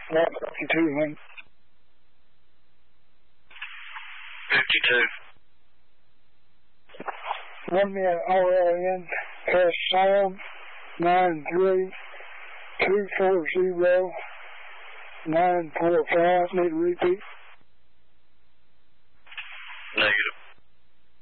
5200. 52. Run me an RLN S Sam 93240 945. Need to repeat.